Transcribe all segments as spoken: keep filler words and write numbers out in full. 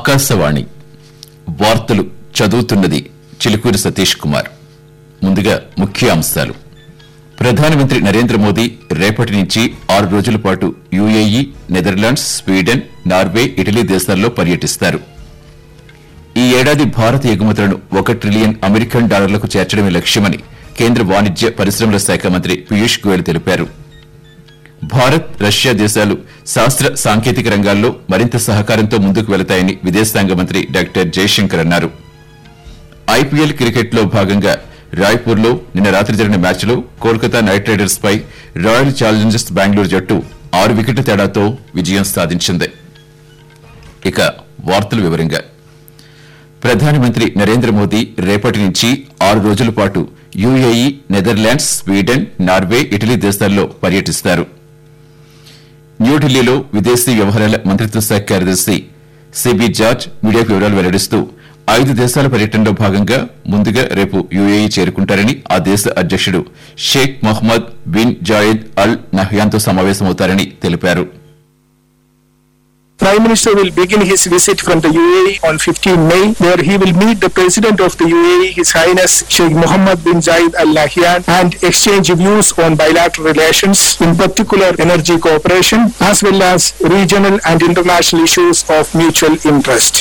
ఆకాశవాణి వార్తలు చదువుతున్నది చిలుకూరి సతీష్ కుమార్. ముందుగా ముఖ్యాంశాలు. ప్రధానమంత్రి నరేంద్ర మోదీ రేపటి నుంచి ఆరు రోజుల పాటు UAE, Netherlands, Sweden, Norway, Italy దేశాల్లో పర్యటిస్తారు. ఈ ఏడాది భారత ఎగుమతులను ఒక ట్రిలియన్ అమెరికన్ డాలర్లకు చేర్చడమే లక్ష్యమని కేంద్ర వాణిజ్య పరిశ్రమల శాఖ మంత్రి పీయూష్ గోయల్ తెలిపారు. భారత్, రష్యా దేశాలు శాస్త్ర సాంకేతిక రంగాల్లో మరింత సహకారంతో ముందుకు వెళతాయని విదేశాంగ మంత్రి డాక్టర్ జయశంకర్ అన్నారు. ఐపీఎల్ క్రికెట్లో భాగంగా రాయ్పూర్లో నిన్న రాత్రి జరిగిన మ్యాచ్లో కోల్కతా నైట్ రైడర్స్ పై రాయల్ ఛాలెంజర్స్ బెంగళూరు జట్టు ఆరు వికెట్ల తేడాతో విజయం సాధించింది. ఇక వార్తల వివరంగా. ప్రధానమంత్రి నరేంద్ర మోదీ రేపటి నుంచి ఆరు రోజుల పాటు UAE, Netherlands, Sweden, Norway, Italy దేశాల్లో పర్యటిస్తారు. న్యూఢిల్లీలో విదేశీ వ్యవహారాల మంత్రిత్వ శాఖ కార్యదర్శి సిబి జార్జ్ మీడియాకు వివరాలు వెల్లడిస్తూ ఐదు దేశాల పర్యటనలో భాగంగా ముందుగా రేపు యుఏఈ చేరుకుంటారని, ఆ దేశ అధ్యకుడు షేక్ మొహమ్మద్ బిన్ జాయెద్ అల్ నహ్యాన్తో సమావేశమవుతారని తెలిపారు. Prime Minister will begin his visit from the U A E on fifteenth May, where he will meet the President of the U A E, His Highness Sheikh Mohammed bin Zayed Al Nahyan, and exchange views on bilateral relations, in particular energy cooperation, as well as regional and international issues of mutual interest.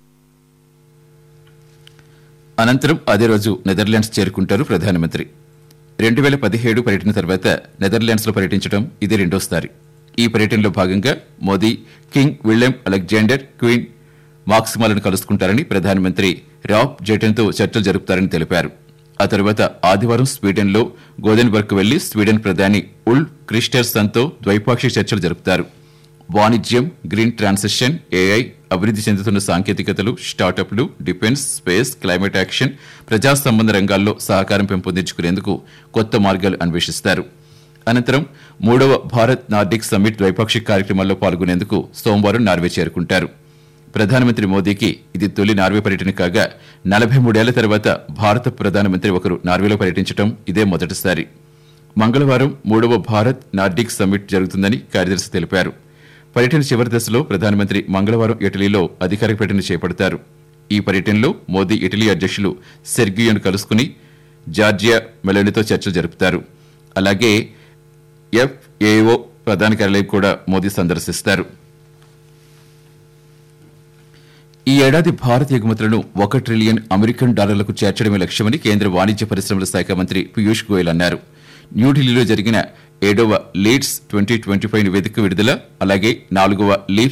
అనంతరం అదే రోజు Netherlands చేరుకుంటారు ప్రధానమంత్రి. రెండు వేల పదిహేడు పర్యటన తర్వాత నెదర్లాండ్స్ లో పర్యటించడం ఇది రెండోసారి. ఈ పర్యటనలో భాగంగా Modi king William Alexander, queen మాక్సిమాలను కలుసుకుంటారని, ప్రధానమంత్రి రాబ్ జెటన్తో చర్చలు జరుపుతారని తెలిపారు. ఆ తర్వాత ఆదివారం స్వీడన్లో గోదెన్బర్గ్ వెళ్లి స్వీడన్ ప్రధాని ఉల్ క్రిస్టర్సన్తో ద్వైపాక్షిక చర్చలు జరుపుతారు. వాణిజ్యం, గ్రీన్ ట్రాన్సిషన్, ఏఐ, అభివృద్ది చెందుతున్న సాంకేతికతలు, స్టార్టప్లు, డిఫెన్స్, స్పేస్, క్లైమేట్ యాక్షన్, ప్రజా సంబంధ రంగాల్లో సహకారం పెంపొందించుకునేందుకు కొత్త మార్గాలు అన్వేషిస్తారు. అనంతరం మూడవ భారత్ నార్డిక్ సమ్మిట్ ద్వైపాక్షిక కార్యక్రమాల్లో పాల్గొనేందుకు సోమవారం నార్వే చేరుకుంటారు. ప్రధానమంత్రి మోదీకి ఇది తొలి నార్వే పర్యటన కాగా, నలభై మూడేళ్ల తర్వాత భారత ప్రధానమంత్రి ఒకరు నార్వేలో పర్యటించడం ఇదే మొదటిసారి. మంగళవారం మూడవ భారత్ నార్డిక్ సమ్మిట్ జరుగుతుందని కార్యదర్శి తెలిపారు. పర్యటన చివరి దశలో ప్రధానమంత్రి మంగళవారం ఇటలీలో అధికారిక పర్యటన చేపడతారు. ఈ పర్యటనలో మోదీ ఇటలీ అధ్యకులు సెర్గియోను కలుసుకుని జార్జియా మెలోనితో చర్చలు జరుపుతారు. అలాగే ఎఫ్ఏఓ ప్రధాన కార్యాలయం కూడా మోదీ సందర్శిస్తారు. ఈ ఏడాది భారత ఎగుమతులను ఒక ట్రిలియన్ అమెరికన్ డాలర్లకు చేర్చడమే లక్ష్యమని కేంద్ర వాణిజ్య పరిశ్రమల శాఖ మంత్రి పీయూష్ గోయల్ అన్నారు. న్యూఢిల్లీలో జరిగిన ఏడవ లీడ్స్ ట్వంటీ ట్వంటీ ఫైవ్ నివేదిక విడుదల, అలాగే నాలుగవ లీప్